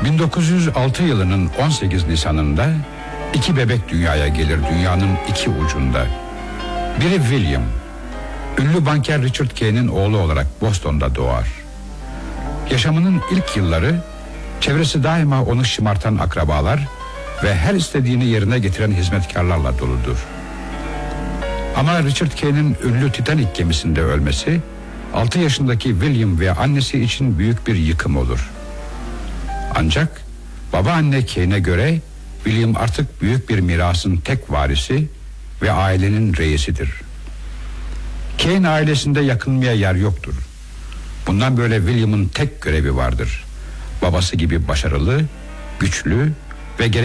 1906 yılının 18 Nisan'ında 2 bebek dünyaya gelir dünyanın 2 ucunda. Biri William, ünlü banker Richard Kay'nin oğlu olarak Boston'da doğar. Yaşamının ilk yılları çevresi daima onu şımartan akrabalar ve her istediğini yerine getiren hizmetkarlarla doludur. Ama Richard Kay'nin ünlü Titanic gemisinde ölmesi 6 yaşındaki William ve annesi için büyük bir yıkım olur. Ancak babaanne Kane'e göre William artık büyük bir mirasın tek varisi ve ailenin reisidir. Kane ailesinde yakınmaya yer yoktur. Bundan böyle William'ın tek görevi vardır. Babası gibi başarılı, güçlü ve